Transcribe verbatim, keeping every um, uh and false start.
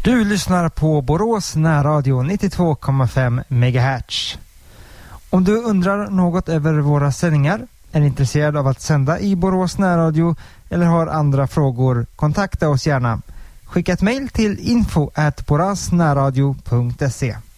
Du lyssnar på Borås närradio nittiotvå komma fem megahertz. Om du undrar något över våra sändningar, är intresserad av att sända i Borås närradio eller har andra frågor, kontakta oss gärna. Skicka ett mejl till info at borasnärradio punkt se.